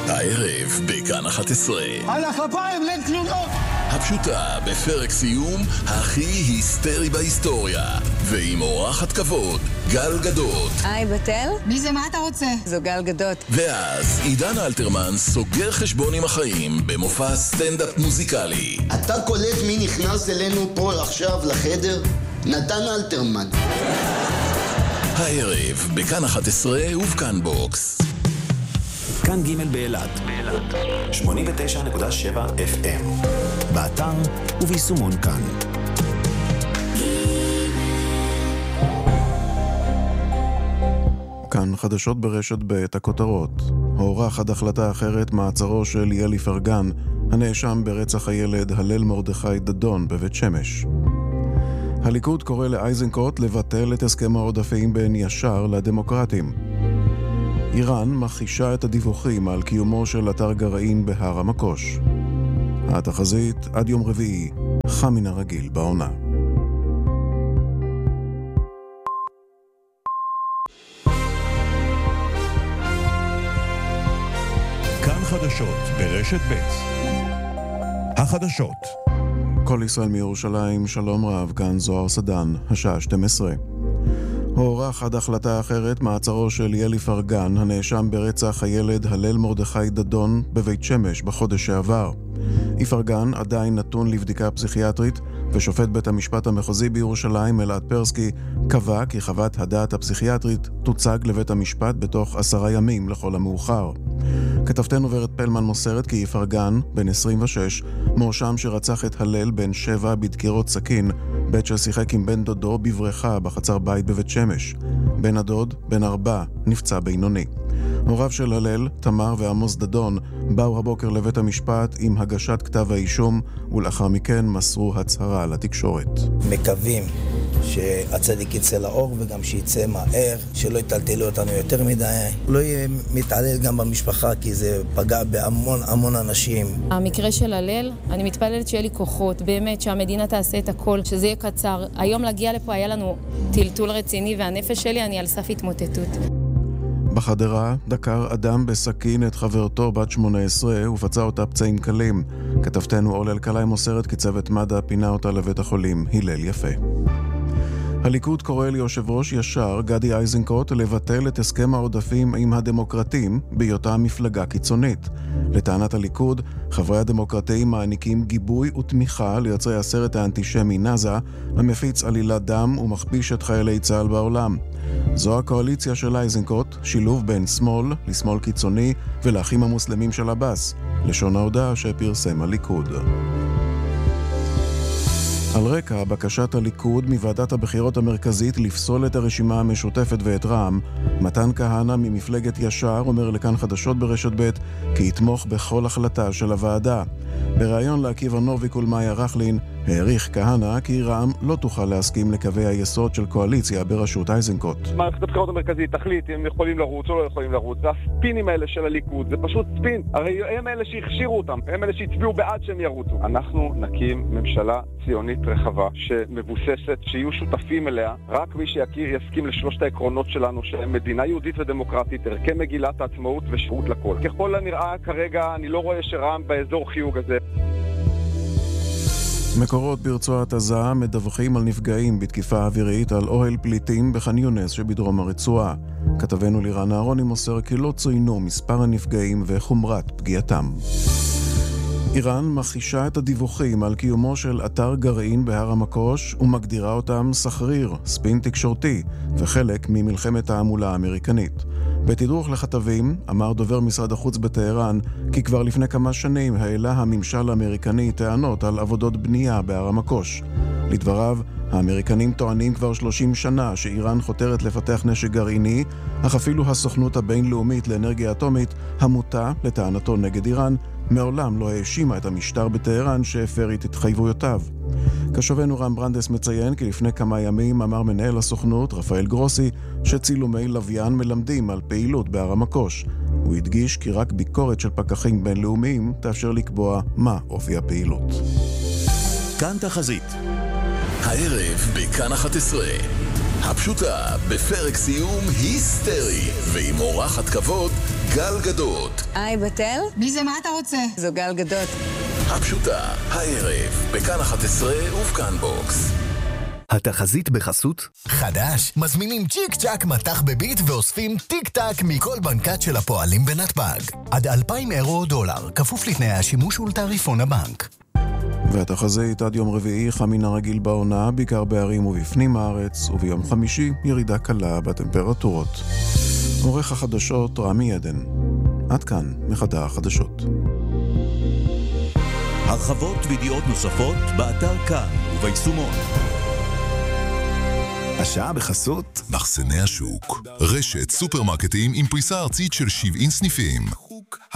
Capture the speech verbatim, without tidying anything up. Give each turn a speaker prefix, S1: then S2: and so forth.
S1: הערב בכאן אחת עשרה.
S2: על הכפיים, אין תלונות.
S1: הפשוטה בפרק סיום הכי היסטרי בהיסטוריה. ועם אורחת כבוד, גל גדות.
S3: היי בתל?
S2: מי זה, מה אתה רוצה?
S3: זו גל גדות.
S1: ואז עידן אלתרמן סוגר חשבון עם החיים במופע סטנדאפ מוזיקלי.
S4: אתה קולט מי נכנס אלינו פה עכשיו לחדר? נתן אלתרמן.
S1: הערב בכאן אחת עשרה ובכאן בוקס.
S5: כאן ג' באילת, שמונים ותשע נקודה שבע אף אם, באתר וביישומון כאן.
S6: כאן חדשות ברשת ב' הכותרות. הוארך עד החלטה אחרת מעצרו של יאלי פרגן, הנאשם ברצח הילד הלל מרדכי דדון בבית שמש. הליכוד קורא לאייזנקוט לבטל את הסכם העודפים בין ישר לדמוקרטים. איראן מכחישה את הדיווחים על קיומו של אתר גרעין בהר המקוש. התחזית עד יום רביעי, חם מן הרגיל בעונה.
S7: כאן חדשות ברשת ב'. החדשות.
S6: כל ישראל מירושלים, שלום רב, כאן זוהר סדן, השעה שתים עשרה. הוארך עד החלטה אחרת מעצרו של יאלי פרגן, הנאשם ברצח הילד הלל מרדכי דדון בבית שמש בחודש שעבר. פרגן עדיין נתון לבדיקה פסיכיאטרית, ושופט בית המשפט המחוזי בירושלים אלעד פרסקי קבע כי חוות הדעת הפסיכיאטרית תוצג לבית המשפט בתוך עשרה ימים לכל המאוחר. כתבתנו ורד פלמן מוסרת כי פרגן, בן עשרים ושש, מואשם שרצח את הלל בן שבע בדקירות סכין, בית ששיחק עם בן דודו בבריכה בחצר בית בבית שמש. בן הדוד, בן ארבע, נפצע בינוני. הוריו של הלל, תמר ועמוס דדון, באו הבוקר לבית המשפט עם הגשת כתב האישום, ולאחר מכן מסרו הצהרה לתקשורת.
S8: מקווים שהצדיק יצא לאור וגם שיצא מהר, שלא יטלטלו אותנו יותר מדי. לא יהיה מתעלל גם במשפחה, כי זה פגע בהמון המון אנשים.
S9: המקרה של הלל, אני מתפללת שיהיה לי כוחות, באמת שהמדינה תעשה את הכל, שזה יהיה קצר. היום להגיע לפה היה לנו טלטול רציני, והנפש שלי, אני על סף התמוטטות.
S6: בחדרה דקר אדם בסכין את חברתו בת שמונה עשרה ופצע אותה פצעים קלים. כתבתנו אורלי אלקלעי מוסרת כי צוות מד"א פינה אותה לבית החולים הלל יפה. הליכוד קורא ליושב ראש ישר גדי איזנקוט לבטל את הסכם העודפים עם הדמוקרטים בהיותה מפלגה קיצונית. לטענת הליכוד, חברי הדמוקרטים מעניקים גיבוי ותמיכה ליוצרי הסרט האנטישמי נאזה, המפיץ עלילת דם ומכפיש את חיילי צה"ל בעולם. זו הקואליציה של איזנקוט, שילוב בין שמאל לשמאל קיצוני ולאחים המוסלמים של הבאס, לשון ההודעה שפרסם הליכוד. על רקע בקשת הליכוד מוועדת הבחירות המרכזית לפסול את הרשימה המשותפת ואת רע"מ, מתן כהנא ממפלגת ישר אומר לכאן חדשות ברשת ב' כי יתמוך בכל החלטה של הוועדה. בריאיון לעקיבא נוביק ולמאיה רכלין העריך כהנא כי רע"מ לא תוכל להסכים לקווי היסוד של קואליציה בראשות איזנקוט.
S10: מערכת הבחירות המרכזית תחליט אם הם יכולים לרוץ או לא יכולים לרוץ. והספינים האלה של הליכוד זה פשוט ספין. הרי הם אלה שהכשירו אותם, הם אלה שהצביעו בעד שהם ירוצו. אנחנו נקים ממשלה ציונית רחבה שמבוססת, שיהיו שותפים אליה רק מי שיכיר יסכים לשלושת העקרונות שלנו, שהם מדינה יהודית ודמוקרטית, ערכי מגילת העצמאות ושירות לכל. ככל הנראה כרגע אני לא רואה שרע"מ באזור חיוג הזה.
S6: מקורות ברצועת עזה מדווחים על נפגעים בתקיפה אווירית על אוהל פליטים בח'אן יונס שבדרום הרצועה. כתבנו לירן אהרוני מוסר כי לא צוינו מספר הנפגעים וחומרת פגיעתם. איראן מכחישה את הדיווחים על קיומו של אתר גרעין בהר המקוש ומגדירה אותם סחריר, ספין תקשורתי וחלק ממלחמת העמולה האמריקנית. בתדרוך לכתבים אמר דובר משרד החוץ בטהרן כי כבר לפני כמה שנים העלה הממשל האמריקני טענות על עבודות בנייה בהר המקוש. לדבריו, האמריקנים טוענים כבר שלושים שנה שאיראן חותרת לפתח נשק גרעיני, אך אפילו הסוכנות הבינלאומית לאנרגיה אטומית, המוטה לטענתו נגד איראן, מעולם לא האשימה את המשטר בטהרן שהפר את התחייבויותיו. כשובנו רם ברנדס מציין כי לפני כמה ימים אמר מנהל הסוכנות רפאל גרוסי שצילומי לוויין מלמדים על פעילות בהר המקוש. הוא הדגיש כי רק ביקורת של פקחים בינלאומיים תאפשר לקבוע מה אופי הפעילות.
S5: כאן תחזית.
S1: הערב בכאן אחת עשרה. הפשוטה, בפרק סיום היסטרי, ועם אורחת כבוד, גל גדות.
S3: היי בתל?
S2: מי זה, מה אתה רוצה?
S3: זו גל גדות.
S1: הפשוטה, הערב, בכאן אחת עשרה ובכאן בוקס.
S11: התחזית בחסות חדש, מזמינים צ'יק צ'ק מתח בביט ואוספים טיק טק מכל בנקת של הפועלים בנתב"ג. עד אלפיים אירו או דולר, כפוף לתנאי השימוש ולתעריפון הבנק.
S6: והתחזית עד יום רביעי חם מן הרגיל בעונה, בעיקר בערים ובפנים הארץ, וביום חמישי ירידה קלה בטמפרטורות. עורך החדשות רמי עדן. עד כאן מחדר החדשות.
S7: הרחבות וידיעות נוספות באתר כאן וביישומון.
S5: השעה בחסות
S12: מחסני השוק, רשת סופרמרקטים עם פריסה ארצית של שבעים סניפים.